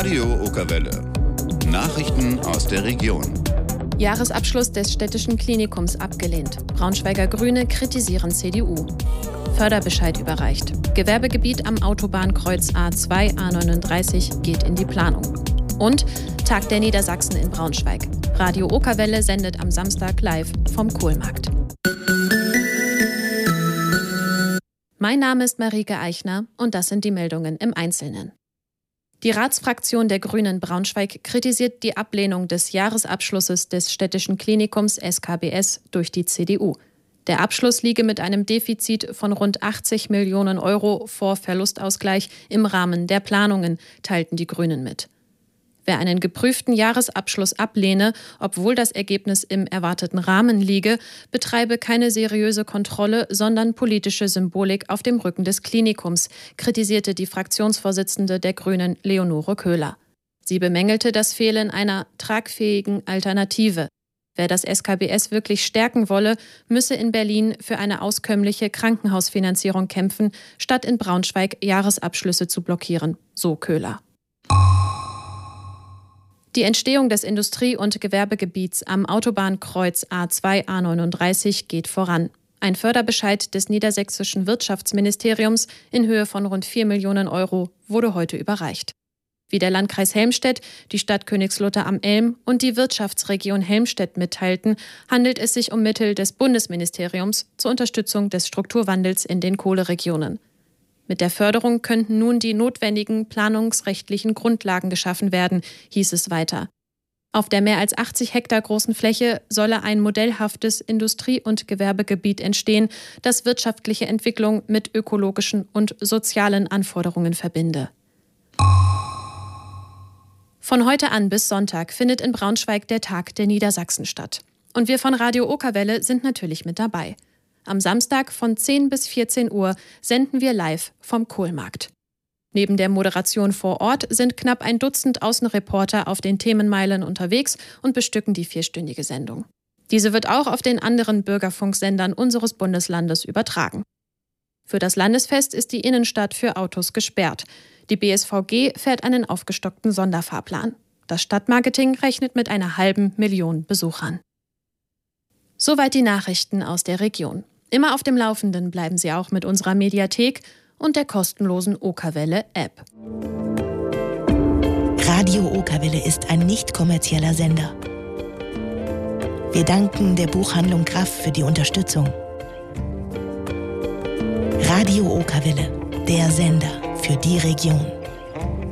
Radio Okerwelle. Nachrichten aus der Region. Jahresabschluss des städtischen Klinikums abgelehnt. Braunschweiger Grüne kritisieren CDU. Förderbescheid überreicht. Gewerbegebiet am Autobahnkreuz A2, A39 geht in die Planung. Und Tag der Niedersachsen in Braunschweig. Radio Okerwelle sendet am Samstag live vom Kohlmarkt. Mein Name ist Marike Eichner und das sind die Meldungen im Einzelnen. Die Ratsfraktion der Grünen Braunschweig kritisiert die Ablehnung des Jahresabschlusses des städtischen Klinikums SKBS durch die CDU. Der Abschluss liege mit einem Defizit von rund 80 Millionen Euro vor Verlustausgleich im Rahmen der Planungen, teilten die Grünen mit. Wer einen geprüften Jahresabschluss ablehne, obwohl das Ergebnis im erwarteten Rahmen liege, betreibe keine seriöse Kontrolle, sondern politische Symbolik auf dem Rücken des Klinikums, kritisierte die Fraktionsvorsitzende der Grünen Leonore Köhler. Sie bemängelte das Fehlen einer tragfähigen Alternative. Wer das SKBS wirklich stärken wolle, müsse in Berlin für eine auskömmliche Krankenhausfinanzierung kämpfen, statt in Braunschweig Jahresabschlüsse zu blockieren, so Köhler. Die Entstehung des Industrie- und Gewerbegebiets am Autobahnkreuz A2, A39 geht voran. Ein Förderbescheid des niedersächsischen Wirtschaftsministeriums in Höhe von rund 4 Millionen Euro wurde heute überreicht. Wie der Landkreis Helmstedt, die Stadt Königslutter am Elm und die Wirtschaftsregion Helmstedt mitteilten, handelt es sich um Mittel des Bundesministeriums zur Unterstützung des Strukturwandels in den Kohleregionen. Mit der Förderung könnten nun die notwendigen planungsrechtlichen Grundlagen geschaffen werden, hieß es weiter. Auf der mehr als 80 Hektar großen Fläche solle ein modellhaftes Industrie- und Gewerbegebiet entstehen, das wirtschaftliche Entwicklung mit ökologischen und sozialen Anforderungen verbinde. Von heute an bis Sonntag findet in Braunschweig der Tag der Niedersachsen statt. Und wir von Radio Okerwelle sind natürlich mit dabei. Am Samstag von 10 bis 14 Uhr senden wir live vom Kohlmarkt. Neben der Moderation vor Ort sind knapp ein Dutzend Außenreporter auf den Themenmeilen unterwegs und bestücken die 4-stündige Sendung. Diese wird auch auf den anderen Bürgerfunksendern unseres Bundeslandes übertragen. Für das Landesfest ist die Innenstadt für Autos gesperrt. Die BSVG fährt einen aufgestockten Sonderfahrplan. Das Stadtmarketing rechnet mit 500.000 Besuchern. Soweit die Nachrichten aus der Region. Immer auf dem Laufenden bleiben Sie auch mit unserer Mediathek und der kostenlosen Okerwelle-App. Radio Okerwelle ist ein nicht kommerzieller Sender. Wir danken der Buchhandlung Graff für die Unterstützung. Radio Okerwelle, der Sender für die Region.